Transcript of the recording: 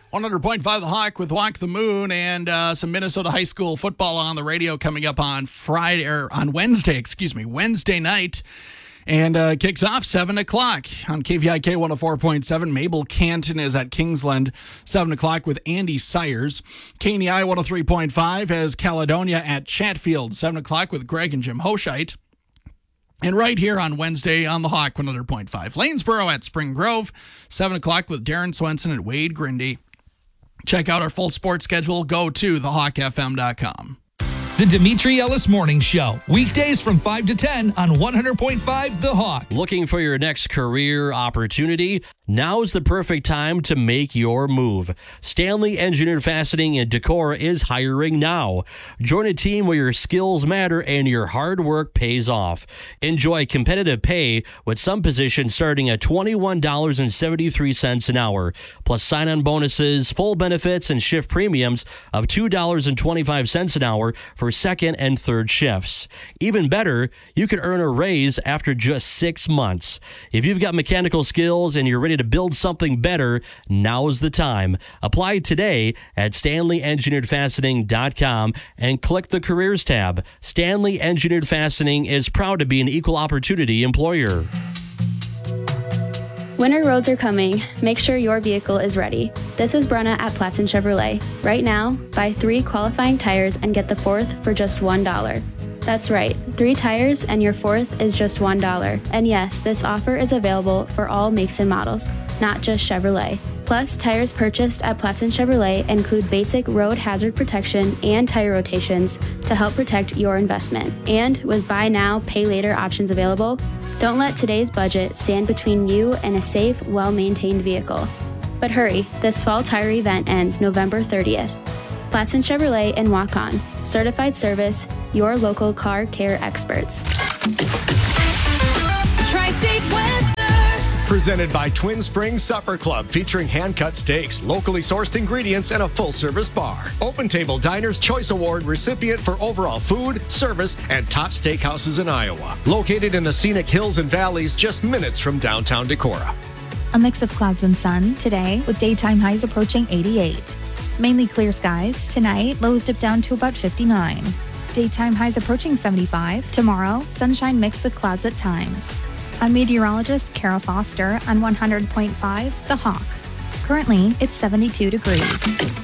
100.5 The Hawk with Walk the Moon and some Minnesota high school football on the radio coming up on Wednesday night. And kicks off 7 o'clock on KVIK 104.7. Mabel Canton is at Kingsland, 7 o'clock with Andy Sayers. KNEI 103.5 has Caledonia at Chatfield, 7 o'clock with Greg and Jim Hoshite. And right here on Wednesday on the Hawk 100.5, Lanesboro at Spring Grove, 7 o'clock with Darren Swenson and Wade Grindy. Check out our full sports schedule. Go to thehawkfm.com. The Dimitri Ellis Morning Show. Weekdays from 5 to 10 on 100.5 The Hawk. Looking for your next career opportunity? Now is the perfect time to make your move. Stanley Engineered Fastening and Decor is hiring now. Join a team where your skills matter and your hard work pays off. Enjoy competitive pay with some positions starting at $21.73 an hour, plus sign-on bonuses, full benefits, and shift premiums of $2.25 an hour for second and third shifts. Even better, you can earn a raise after just 6 months. If you've got mechanical skills and you're ready to build something better, now's the time. Apply today at StanleyEngineeredFastening.com and click the Careers tab. Stanley Engineered Fastening is proud to be an equal opportunity employer. Winter roads are coming. Make sure your vehicle is ready. This is Brenna at Platson Chevrolet. Right now, buy 3 qualifying tires and get the 4th for just $1. That's right, 3 tires and your 4th is just $1. And yes, this offer is available for all makes and models, not just Chevrolet. Plus, tires purchased at Platson Chevrolet include basic road hazard protection and tire rotations to help protect your investment. And with buy now, pay later options available, don't let today's budget stand between you and a safe, well-maintained vehicle. But hurry, this fall tire event ends November 30th. Platson Chevrolet and Walk On. Certified service, your local car care experts. Tri-State weather. Presented by Twin Springs Supper Club, featuring hand-cut steaks, locally sourced ingredients, and a full-service bar. Open Table Diners Choice Award recipient for overall food, service, and top steakhouses in Iowa. Located in the scenic hills and valleys just minutes from downtown Decorah. A mix of clouds and sun today with daytime highs approaching 88. Mainly clear skies. Tonight, lows dip down to about 59. Daytime highs approaching 75. Tomorrow, sunshine mixed with clouds at times. I'm meteorologist Kara Foster on 100.5 The Hawk. Currently, it's 72 degrees.